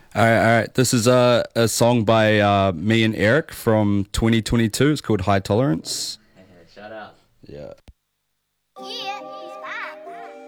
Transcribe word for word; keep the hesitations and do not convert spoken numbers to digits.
All right, all right. This is a, a song by uh, me and Eric from twenty twenty-two. It's called High Tolerance. Shout out. Yeah. Yeah, he's back.